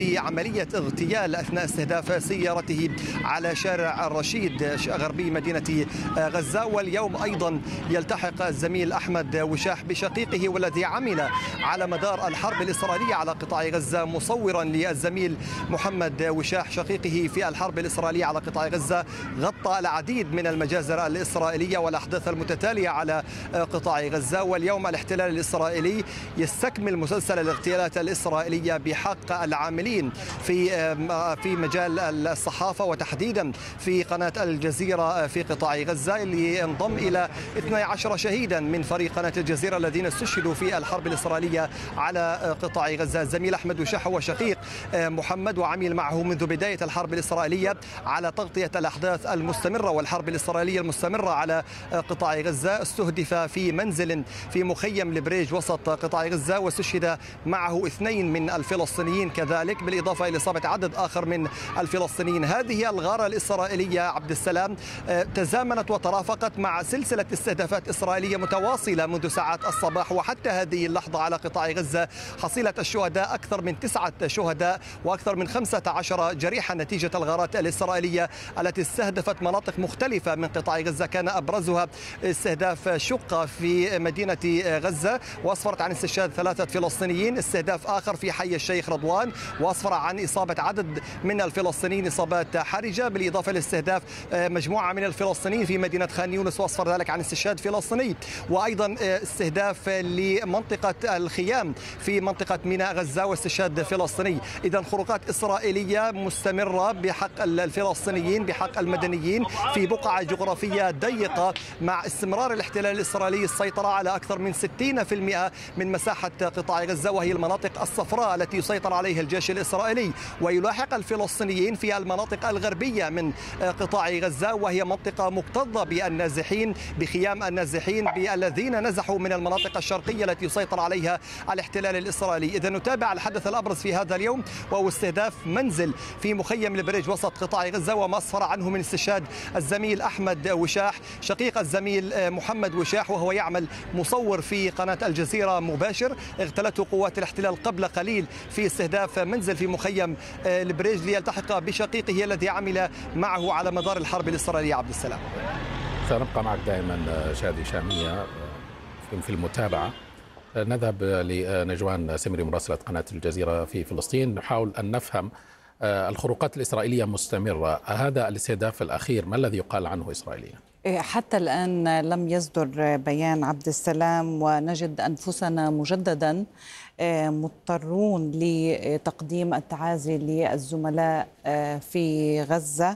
في عملية اغتيال أثناء استهداف سيارته على شارع الرشيد غربي مدينة غزة. واليوم أيضا يلتحق الزميل أحمد وشاح بشقيقه والذي عمل على مدار الحرب الإسرائيلية على قطاع غزة، مصورا للزميل محمد وشاح شقيقه في الحرب الإسرائيلية على قطاع غزة. غطى العديد من المجازر الإسرائيلية والأحداث المتتالية على قطاع غزة. واليوم الاحتلال الإسرائيلي يستكمل مسلسل الاغتيالات الإسرائيلية بحق العاملين في مجال الصحافة، وتحديدا في قناة الجزيرة في قطاع غزة، اللي انضم إلى 12 شهيدا من فريق قناة الجزيرة الذين استشهدوا في الحرب الإسرائيلية على قطاع غزة. الزميل أحمد وشاح هو شقيق محمد، وعمل معه منذ بداية الحرب الإسرائيلية على تغطية الأحداث المستمرة والحرب الإسرائيلية المستمرة على قطاع غزة. استهدف في منزل في مخيم البريج وسط قطاع غزة، واستشهد معه 2 من الفلسطينيين كذلك، بالإضافة إلى إصابة عدد آخر من الفلسطينيين. هذه الغارة الإسرائيلية عبد السلام تزامنت وترافقت مع سلسلة استهدافات إسرائيلية متواصلة منذ ساعات الصباح وحتى هذه اللحظة على قطاع غزة. حصيلة الشهداء أكثر من 9 شهداء وأكثر من 15 جريحا نتيجة الغارات الإسرائيلية التي استهدفت مناطق مختلفة من قطاع غزة، كان أبرزها استهداف شقة في مدينة غزة وأسفرت عن استشهاد 3 فلسطينيين، استهداف آخر في حي الشيخ رضوان وأسفر عن إصابة عدد من الفلسطينيين إصابات حرجة، بالإضافة لاستهداف مجموعة من الفلسطينيين في مدينة خان يونس وأسفر ذلك عن استشهاد فلسطيني، وأيضا استهداف لمنطقة الخيام في منطقة ميناء غزة واستشهاد فلسطيني. إذا خروقات إسرائيلية مستمرة بحق الفلسطينيين، بحق المدنيين في بقعة جغرافية ضيقة، مع استمرار الاحتلال الإسرائيلي السيطرة على أكثر من 60% من مساحة قطاع غزة، وهي المناطق الصفراء التي يسيطر عليها الجيش الإسرائيلي، ويلاحق الفلسطينيين في المناطق الغربية من قطاع غزة، وهي منطقة مكتظة بالنازحين، بخيام النازحين الذين نزحوا من المناطق الشرقية التي يسيطر عليها الاحتلال الإسرائيلي. إذا نتابع الحدث الأبرز في هذا اليوم، وهو استهداف منزل في مخيم البريج وسط قطاع غزة، وما أسفر عنه من استشهاد الزميل أحمد وشاح شقيق الزميل محمد وشاح، وهو يعمل مصور في قناة الجزيرة مباشر. اغتالته قوات الاحتلال قبل قليل في استهداف منزل في مخيم البريج ليلتحق بشقيقه الذي عمل معه على مدار الحرب الإسرائيلية. عبد السلام، سنبقى معك دائما شادي شامية في المتابعة. نذهب لنجوان سمري مراسلة قناة الجزيرة في فلسطين، نحاول أن نفهم الخروقات الإسرائيلية مستمرة. هذا الاستهداف الأخير ما الذي يقال عنه إسرائيليا؟ حتى الآن لم يصدر بيان عبد السلام، ونجد أنفسنا مجددا مضطرون لتقديم التعازي للزملاء في غزة.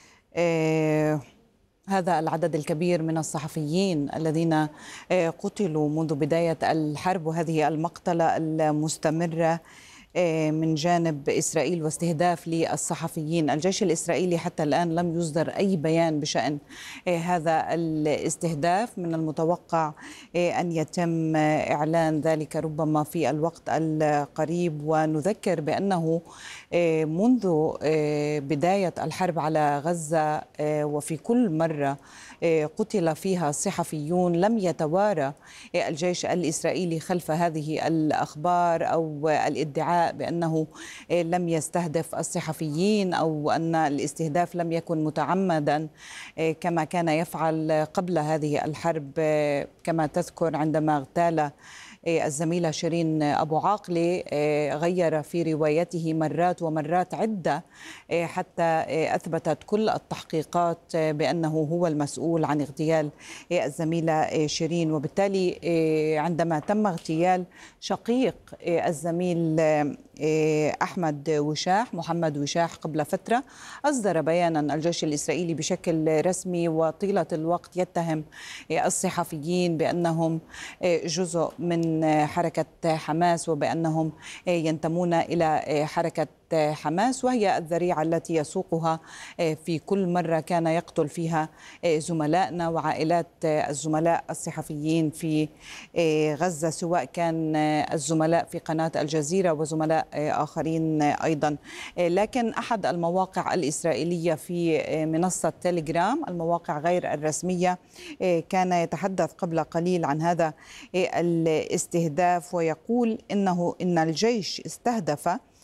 هذا العدد الكبير من الصحفيين الذين قتلوا منذ بداية الحرب، وهذه المقتلة المستمرة من جانب إسرائيل واستهداف للصحفيين. الجيش الإسرائيلي حتى الآن لم يصدر أي بيان بشأن هذا الاستهداف، من المتوقع أن يتم إعلان ذلك ربما في الوقت القريب. ونذكر بأنه منذ بداية الحرب على غزة وفي كل مرة قتل فيها صحفيون لم يتوارى الجيش الإسرائيلي خلف هذه الأخبار أو الادعاء بأنه لم يستهدف الصحفيين أو أن الاستهداف لم يكن متعمدا كما كان يفعل قبل هذه الحرب. كما تذكر عندما اغتال الزميلة شيرين أبو عاقلة غير في روايته مرات ومرات عدة حتى أثبتت كل التحقيقات بأنه هو المسؤول عن اغتيال الزميلة شيرين. وبالتالي عندما تم اغتيال شقيق الزميل أحمد وشاح محمد وشاح قبل فترة، أصدر بيانا الجيش الإسرائيلي بشكل رسمي وطيلة الوقت يتهم الصحفيين بأنهم جزء من حركة حماس وبأنهم ينتمون إلى حركة حماس، وهي الذريعة التي يسوقها في كل مرة كان يقتل فيها زملائنا وعائلات الزملاء الصحفيين في غزة، سواء كان الزملاء في قناة الجزيرة وزملاء آخرين أيضا. لكن أحد المواقع الإسرائيلية في منصة تيليجرام، المواقع غير الرسمية، كان يتحدث قبل قليل عن هذا الاستهداف ويقول إن الجيش استهدف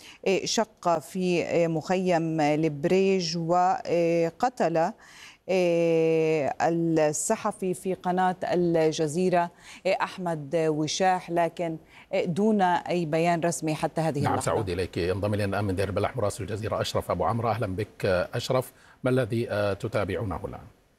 شق في مخيم البريج وقتل الصحفي في قناة الجزيرة أحمد وشاح، لكن دون أي بيان رسمي حتى هذه اللحظة. نعم، سأعود إليك. ينضم إلينا الآن من دير البلح مراسل الجزيرة أشرف أبو عمرو. أهلا بك أشرف، ما الذي تتابعونه الآن؟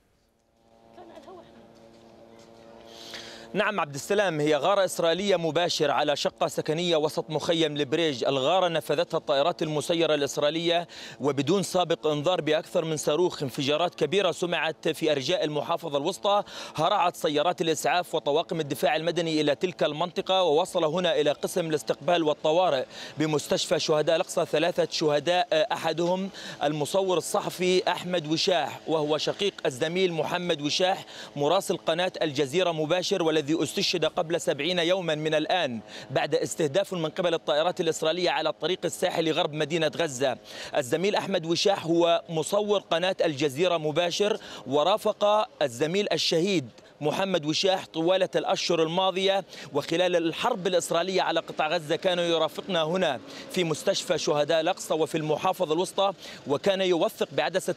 نعم عبد السلام، هي غارة إسرائيلية مباشرة على شقة سكنية وسط مخيم البريج. الغارة نفذتها الطائرات المسيرة الإسرائيلية وبدون سابق إنذار بأكثر من صاروخ. انفجارات كبيرة سمعت في أرجاء المحافظة الوسطى. هرعت سيارات الإسعاف وطواقم الدفاع المدني إلى تلك المنطقة، ووصل هنا إلى قسم الاستقبال والطوارئ بمستشفى شهداء الأقصى 3 شهداء، أحدهم المصور الصحفي أحمد وشاح، وهو شقيق الزميل محمد وشاح مراسل قناة الجزيرة مباشر، والذي استشهد قبل 70 يوما من الآن بعد استهداف من قبل الطائرات الإسرائيلية على الطريق الساحلي غرب مدينة غزة. الزميل أحمد وشاح هو مصور قناة الجزيرة مباشر، ورافق الزميل الشهيد محمد وشاح طوالة الأشهر الماضية، وخلال الحرب الإسرائيلية على قطاع غزة كانوا يرافقنا هنا في مستشفى شهداء الأقصى وفي المحافظة الوسطى، وكان يوثق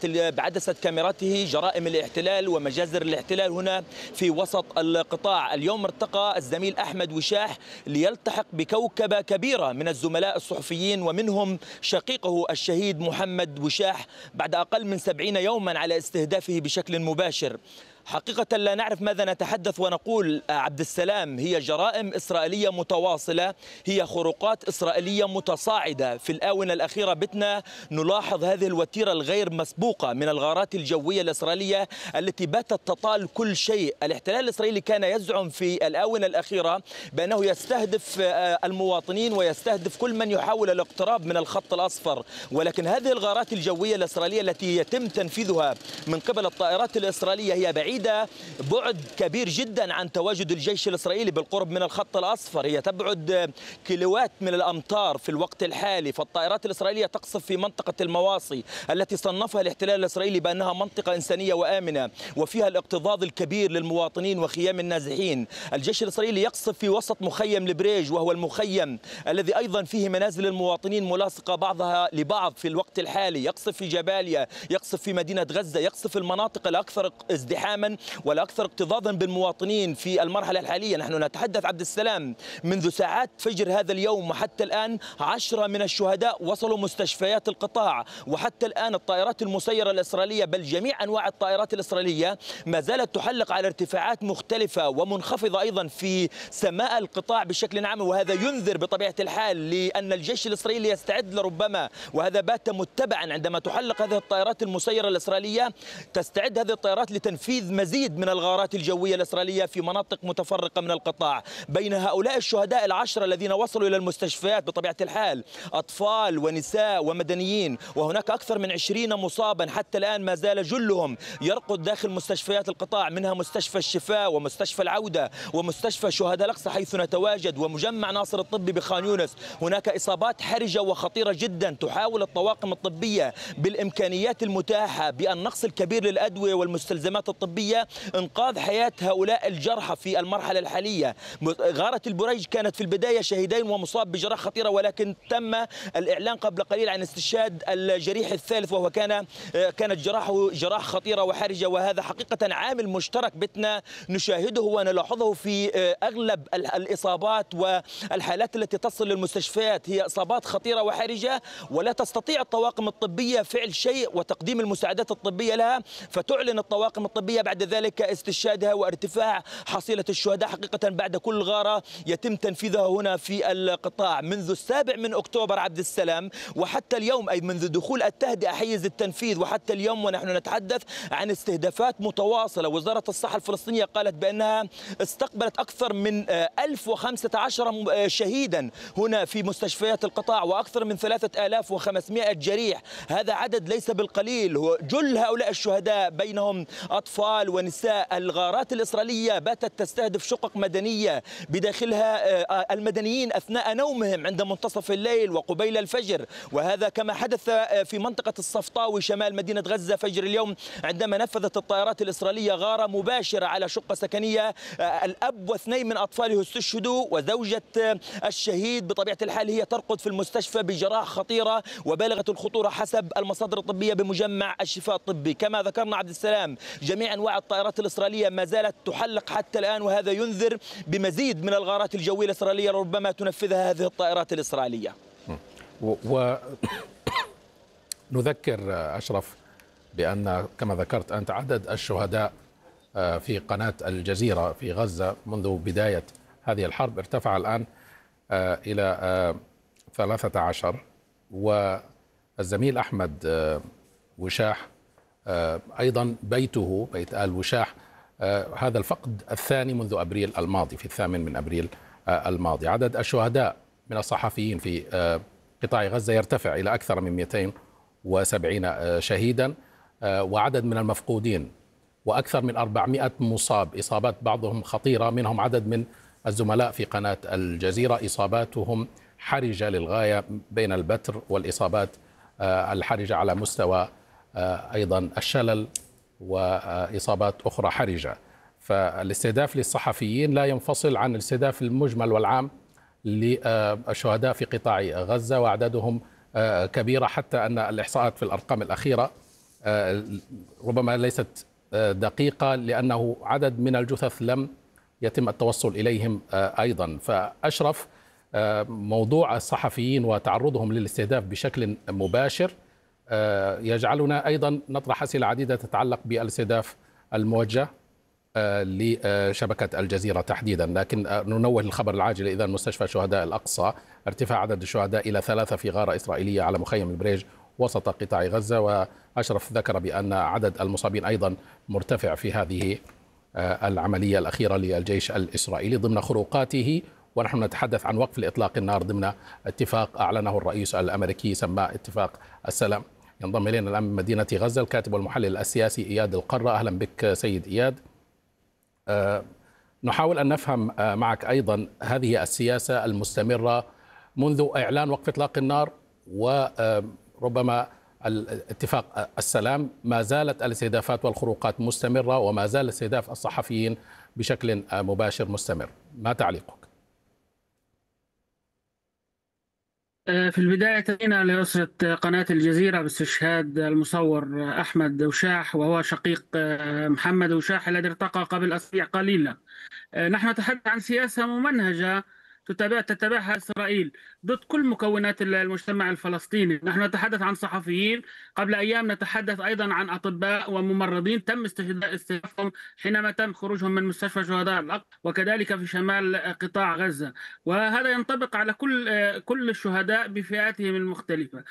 بعدسة كاميراته جرائم الاحتلال ومجازر الاحتلال هنا في وسط القطاع. اليوم ارتقى الزميل أحمد وشاح ليلتحق بكوكبة كبيرة من الزملاء الصحفيين، ومنهم شقيقه الشهيد محمد وشاح بعد أقل من 70 يوما على استهدافه بشكل مباشر. حقيقة لا نعرف ماذا نتحدث ونقول عبد السلام. هي جرائم إسرائيلية متواصلة، هي خروقات إسرائيلية متصاعدة. في الآونة الأخيرة بتنا نلاحظ هذه الوتيرة الغير مسبوقة من الغارات الجوية الإسرائيلية التي باتت تطال كل شيء. الاحتلال الإسرائيلي كان يزعم في الآونة الأخيرة بأنه يستهدف المواطنين ويستهدف كل من يحاول الاقتراب من الخط الأصفر، ولكن هذه الغارات الجوية الإسرائيلية التي يتم تنفيذها من قبل الطائرات الإسرائيلية هي بعيدة بعد كبير جدا عن تواجد الجيش الإسرائيلي بالقرب من الخط الأصفر. هي تبعد كيلوات من الأمتار في الوقت الحالي. فالطائرات الإسرائيلية تقصف في منطقة المواصي التي صنفها الاحتلال الإسرائيلي بأنها منطقة إنسانية وآمنة وفيها الاكتظاظ الكبير للمواطنين وخيام النازحين. الجيش الإسرائيلي يقصف في وسط مخيم البريج، وهو المخيم الذي أيضا فيه منازل المواطنين ملاصقة بعضها لبعض في الوقت الحالي. يقصف في جباليا، يقصف في مدينة غزة، يقصف المناطق الأكثر ازدحاما والأكثر اكتظاظا بالمواطنين في المرحلة الحالية. نحن نتحدث عبد السلام منذ ساعات فجر هذا اليوم وحتى الآن 10 من الشهداء وصلوا مستشفيات القطاع، وحتى الآن الطائرات المسيرة الإسرائيلية بل جميع أنواع الطائرات الإسرائيلية ما زالت تحلق على ارتفاعات مختلفة ومنخفضة أيضا في سماء القطاع بشكل عام، وهذا ينذر بطبيعة الحال لأن الجيش الإسرائيلي يستعد لربما، وهذا بات متبعا عندما تحلق هذه الطائرات المسيرة الإسرائيلية، تستعد هذه الطائرات لتنفيذ مزيد من الغارات الجوية الإسرائيلية في مناطق متفرقة من القطاع. بين هؤلاء الشهداء ال10 الذين وصلوا إلى المستشفيات بطبيعة الحال أطفال ونساء ومدنيين، وهناك أكثر من 20 مصابا حتى الآن ما زال جلهم يرقد داخل مستشفيات القطاع، منها مستشفى الشفاء ومستشفى العودة ومستشفى شهداء الأقصى حيث نتواجد ومجمع ناصر الطبي بخان يونس. هناك إصابات حرجة وخطيرة جدا. تحاول الطواقم الطبية بالإمكانيات المتاحة بالنقص الكبير للأدوية والمستلزمات الطبية إنقاذ حياة هؤلاء الجرحى في المرحلة الحالية. غارة البريج كانت في البداية شهيدين ومصاب بجراح خطيرة، ولكن تم الإعلان قبل قليل عن استشهاد الجريح الثالث، وهو كانت جراحه جراح خطيرة وحرجة. وهذا حقيقة عامل مشترك بتنا نشاهده ونلاحظه في أغلب الإصابات والحالات التي تصل للمستشفيات. هي إصابات خطيرة وحرجة ولا تستطيع الطواقم الطبية فعل شيء وتقديم المساعدات الطبية لها، فتعلن الطواقم الطبية بعد ذلك استشهادها وارتفاع حصيلة الشهداء. حقيقة بعد كل غارة يتم تنفيذها هنا في القطاع منذ 7 أكتوبر عبد السلام وحتى اليوم، أي منذ دخول التهدئة حيز التنفيذ وحتى اليوم ونحن نتحدث عن استهدافات متواصلة. وزارة الصحة الفلسطينية قالت بأنها استقبلت أكثر من 1015 شهيدا هنا في مستشفيات القطاع وأكثر من 3500 جريح. هذا عدد ليس بالقليل. جل هؤلاء الشهداء بينهم أطفال أطفال ونساء. الغارات الإسرائيلية باتت تستهدف شقق مدنية بداخلها المدنيين أثناء نومهم عند منتصف الليل وقبيل الفجر، وهذا كما حدث في منطقة الصفطاوي شمال مدينة غزة فجر اليوم عندما نفذت الطائرات الإسرائيلية غارة مباشرة على شقة سكنية. الأب واثنين من أطفاله استشهدوا، وزوجة الشهيد بطبيعة الحال هي ترقد في المستشفى بجراحة خطيرة وبالغة الخطورة حسب المصادر الطبية بمجمع الشفاء الطبي. كما ذكرنا عبد السلام، جميع أنواع الطائرات الإسرائيلية ما زالت تحلق حتى الآن، وهذا ينذر بمزيد من الغارات الجوية الإسرائيلية ربما تنفذها هذه الطائرات الإسرائيلية. ونذكر أشرف بأن كما ذكرت أنت عدد الشهداء في قناة الجزيرة في غزة منذ بداية هذه الحرب ارتفع الآن إلى 13، والزميل أحمد وشاح أيضا بيته بيت آل وشاح هذا الفقد الثاني منذ أبريل الماضي، في 8 أبريل الماضي. عدد الشهداء من الصحفيين في قطاع غزة يرتفع إلى أكثر من 270 شهيدا، وعدد من المفقودين وأكثر من 400 مصاب، إصابات بعضهم خطيرة، منهم عدد من الزملاء في قناة الجزيرة إصاباتهم حرجة للغاية بين البتر والإصابات الحرجة على مستوى أيضا الشلل وإصابات أخرى حرجة. فالاستهداف للصحفيين لا ينفصل عن الاستهداف المجمل والعام للشهداء في قطاع غزة، وأعدادهم كبيرة، حتى أن الإحصاءات في الأرقام الأخيرة ربما ليست دقيقة، لأنه عدد من الجثث لم يتم التوصل إليهم أيضا. فأشرف، موضوع الصحفيين وتعرضهم للاستهداف بشكل مباشر يجعلنا أيضا نطرح أسئلة عديدة تتعلق بالاستهداف الموجه لشبكة الجزيرة تحديدا، لكن ننوه للخبر العاجل إذا مستشفى شهداء الأقصى ارتفاع عدد الشهداء إلى 3 في غارة إسرائيلية على مخيم البريج وسط قطاع غزة، وأشرف ذكر بأن عدد المصابين أيضا مرتفع في هذه العملية الأخيرة للجيش الإسرائيلي ضمن خروقاته. ونحن نتحدث عن وقف لإطلاق النار ضمن اتفاق أعلنه الرئيس الأمريكي سماه اتفاق السلام. ينضم إلينا الآن من مدينة غزة الكاتب والمحلل السياسي إياد القرة. أهلا بك سيد إياد. نحاول أن نفهم معك أيضا هذه السياسة المستمرة منذ إعلان وقف إطلاق النار وربما الاتفاق السلام، ما زالت الاستهدافات والخروقات مستمرة، وما زال استهداف الصحفيين بشكل مباشر مستمر. ما تعليقك؟ في البداية تأتينا لأسرة قناة الجزيرة باستشهاد المصور أحمد وشاح، وهو شقيق محمد وشاح الذي ارتقى قبل أسابيع قليلة. نحن نتحدث عن سياسة ممنهجة تتبعها إسرائيل ضد كل مكونات المجتمع الفلسطيني. نحن نتحدث عن صحفيين، قبل أيام نتحدث أيضا عن أطباء وممرضين تم استهدافهم حينما تم خروجهم من مستشفى شهداء الأقصى، وكذلك في شمال قطاع غزة. وهذا ينطبق على كل الشهداء بفئاتهم المختلفة.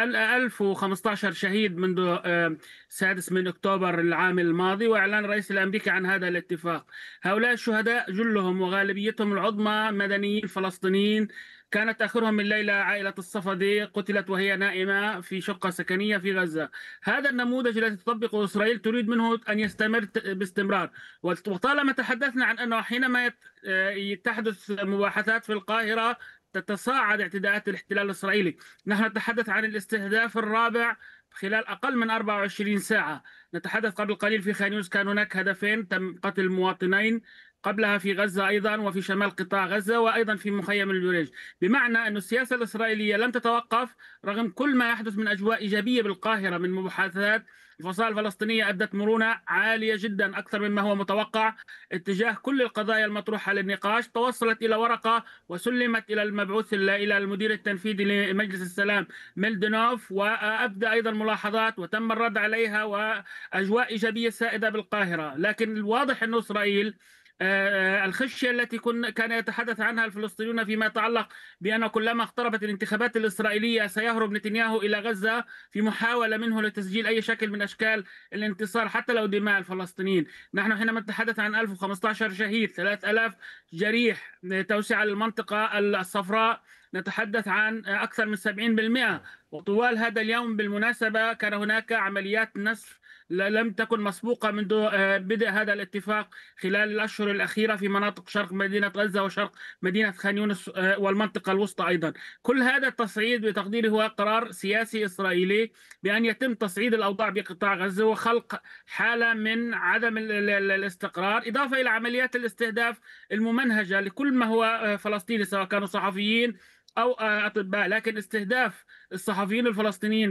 1015 شهيد منذ 6 أكتوبر العام الماضي، وإعلان الرئيس الأمريكي عن هذا الاتفاق. هؤلاء الشهداء جلهم وغالبيتهم العظمى مدنيين فلسطينيين. كانت آخرهم الليلة عائلة الصفدي قتلت وهي نائمة في شقة سكنية في غزة. هذا النموذج الذي تطبقه إسرائيل تريد منه أن يستمر باستمرار. وطالما تحدثنا عن أنه حينما تحدث مباحثات في القاهرة تتصاعد اعتداءات الاحتلال الإسرائيلي. نحن نتحدث عن الاستهداف الرابع خلال أقل من 24 ساعة. نتحدث قبل قليل في خان يونس كان هناك هدفين تم قتل مواطنين، قبلها في غزة أيضا وفي شمال قطاع غزة وأيضا في مخيم البريج. بمعنى أن السياسة الإسرائيلية لم تتوقف رغم كل ما يحدث من أجواء إيجابية بالقاهرة من مباحثات. الفصائل الفلسطينية أدت مرونة عالية جدا أكثر مما هو متوقع اتجاه كل القضايا المطروحة للنقاش. توصلت إلى ورقة وسلمت إلى المبعوث إلى المدير التنفيذي لمجلس السلام ميلدنوف، وأبدى أيضا ملاحظات وتم الرد عليها، وأجواء إيجابية سائدة بالقاهرة. لكن الواضح أن إسرائيل الخشية التي كان يتحدث عنها الفلسطينيون فيما يتعلق بأن كلما اقتربت الانتخابات الإسرائيلية سيهرب نتنياهو إلى غزة في محاولة منه لتسجيل أي شكل من أشكال الانتصار حتى لو دماء الفلسطينيين. نحن حينما نتحدث عن 1015 شهيد، 3000 جريح، توسعة للمنطقة الصفراء، نتحدث عن أكثر من 70%. وطوال هذا اليوم بالمناسبة كان هناك عمليات نسف لم تكن مسبوقة منذ بدء هذا الاتفاق خلال الأشهر الأخيرة في مناطق شرق مدينة غزة وشرق مدينة خان يونس والمنطقة الوسطى أيضا. كل هذا التصعيد بتقديري هو قرار سياسي إسرائيلي بأن يتم تصعيد الأوضاع بقطاع غزة وخلق حالة من عدم الاستقرار، إضافة إلى عمليات الاستهداف الممنهجة لكل ما هو فلسطيني، سواء كانوا صحفيين أو أطباء. لكن استهداف الصحفيين الفلسطينيين